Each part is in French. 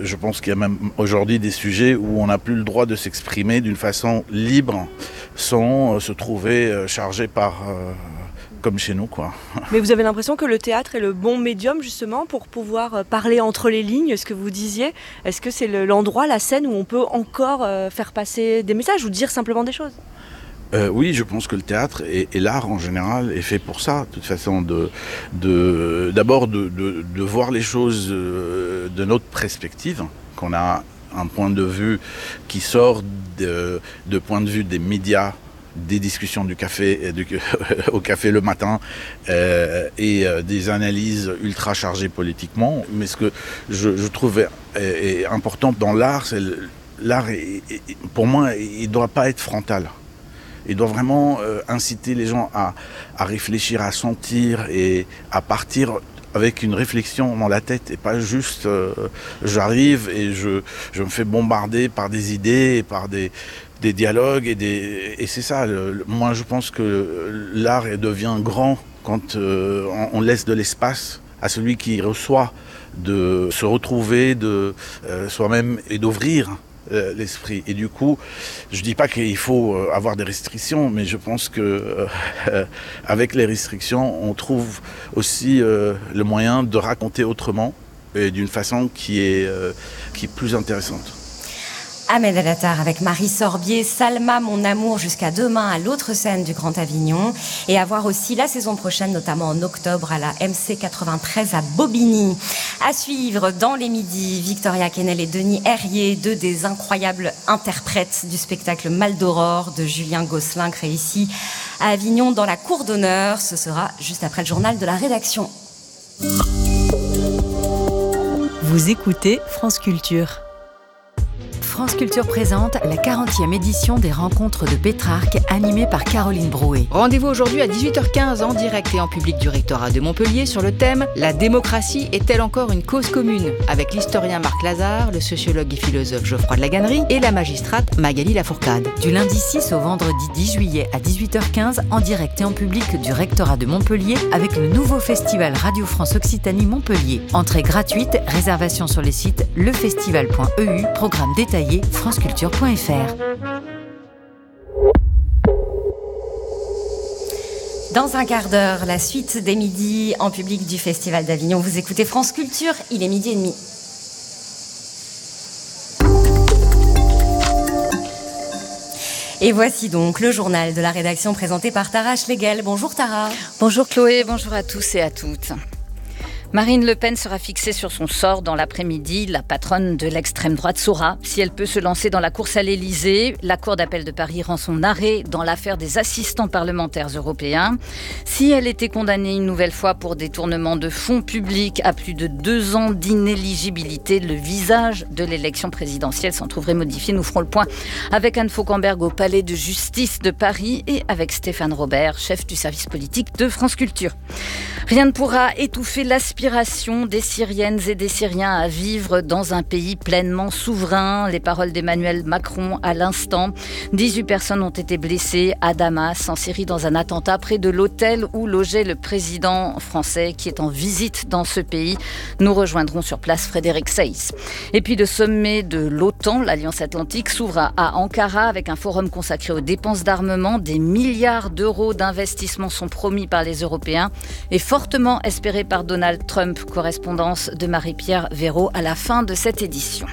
je pense qu'il y a même aujourd'hui des sujets où on n'a plus le droit de s'exprimer d'une façon libre sans se trouver chargé par... comme chez nous, quoi. Mais vous avez l'impression que le théâtre est le bon médium justement pour pouvoir parler entre les lignes, ce que vous disiez. Est-ce que c'est l'endroit, la scène où on peut encore faire passer des messages ou dire simplement des choses ? Oui, je pense que le théâtre et l'art en général est fait pour ça, de toute façon, d'abord de voir les choses de notre perspective, qu'on a un point de vue qui sort de point de vue des médias, des discussions du café, au café le matin et des analyses ultra chargées politiquement. Mais ce que je trouve est important dans l'art, c'est l'art, pour moi, il ne doit pas être frontal. Il doit vraiment inciter les gens à réfléchir, à sentir et à partir avec une réflexion dans la tête et pas juste j'arrive et je me fais bombarder par des idées, et par des dialogues et c'est ça. Moi, je pense que l'art devient grand quand on laisse de l'espace à celui qui reçoit de se retrouver de soi-même et d'ouvrir l'esprit. Et du coup, je dis pas qu'il faut avoir des restrictions, mais je pense que avec les restrictions, on trouve aussi le moyen de raconter autrement et d'une façon qui est plus intéressante. Ahmed El-Attar avec Marie Sorbier, Salma, mon amour, jusqu'à demain à l'autre scène du Grand Avignon. Et à voir aussi la saison prochaine, notamment en octobre, à la MC 93 à Bobigny. À suivre dans les midis, Victoria Kennel et Denis Herrier, deux des incroyables interprètes du spectacle Mal d'Aurore de Julien Gosselin, créé ici à Avignon dans la cour d'honneur. Ce sera juste après le journal de la rédaction. Vous écoutez France Culture. France Culture présente la 40e édition des Rencontres de Pétrarque, animée par Caroline Brouet. Rendez-vous aujourd'hui à 18h15 en direct et en public du rectorat de Montpellier sur le thème « La démocratie est-elle encore une cause commune ?» avec l'historien Marc Lazare, le sociologue et philosophe Geoffroy de Laganerie et la magistrate Magali Lafourcade. Du lundi 6 au vendredi 10 juillet à 18h15 en direct et en public du rectorat de Montpellier avec le nouveau festival Radio France Occitanie Montpellier. Entrée gratuite, réservation sur les sites lefestival.eu, programme détaillé franceculture.fr. Dans un quart d'heure, la suite des midis en public du Festival d'Avignon. Vous écoutez France Culture, il est 12h30. Et voici donc le journal de la rédaction présenté par Tara Schlegel. Bonjour Tara. Bonjour Chloé, bonjour à tous et à toutes. Marine Le Pen sera fixée sur son sort dans l'après-midi. La patronne de l'extrême droite saura si elle peut se lancer dans la course à l'Élysée. La Cour d'appel de Paris rend son arrêt dans l'affaire des assistants parlementaires européens. Si elle était condamnée une nouvelle fois pour détournement de fonds publics à plus de 2 ans d'inéligibilité, le visage de l'élection présidentielle s'en trouverait modifié. Nous ferons le point avec Anne Fauquemberg au Palais de Justice de Paris et avec Stéphane Robert, chef du service politique de France Culture. Rien ne pourra étouffer l'aspiration des Syriennes et des Syriens à vivre dans un pays pleinement souverain. Les paroles d'Emmanuel Macron à l'instant. 18 personnes ont été blessées à Damas, en Syrie, dans un attentat près de l'hôtel où logeait le président français qui est en visite dans ce pays. Nous rejoindrons sur place Frédéric Seyss. Et puis le sommet de l'OTAN, l'Alliance Atlantique, s'ouvre à Ankara avec un forum consacré aux dépenses d'armement. Des milliards d'euros d'investissements sont promis par les Européens et fortement espérés par Donald Trump, correspondance de Marie-Pierre Véraud à la fin de cette édition.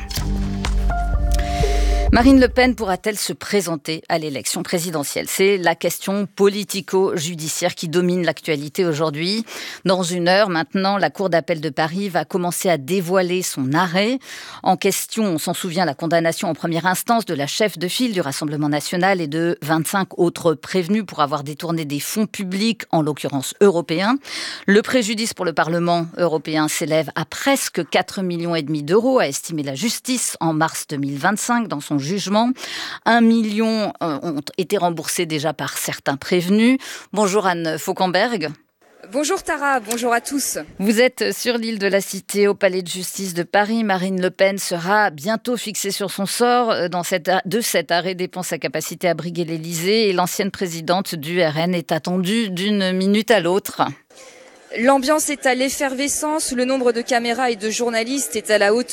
Marine Le Pen pourra-t-elle se présenter à l'élection présidentielle ? C'est la question politico-judiciaire qui domine l'actualité aujourd'hui. Dans 1 heure maintenant, la Cour d'appel de Paris va commencer à dévoiler son arrêt. En question, on s'en souvient, la condamnation en première instance de la chef de file du Rassemblement national et de 25 autres prévenus pour avoir détourné des fonds publics, en l'occurrence européens. Le préjudice pour le Parlement européen s'élève à presque 4,5 millions d'euros, a estimé la justice en mars 2025 dans son jugement. 1 million ont été remboursés déjà par certains prévenus. Bonjour Anne Fauquemberg. Bonjour Tara, bonjour à tous. Vous êtes sur l'île de la Cité au Palais de Justice de Paris. Marine Le Pen sera bientôt fixée sur son sort. De cet arrêt dépend sa capacité à briguer l'Élysée et l'ancienne présidente du RN est attendue d'une minute à l'autre. L'ambiance est à l'effervescence, le nombre de caméras et de journalistes est à la hauteur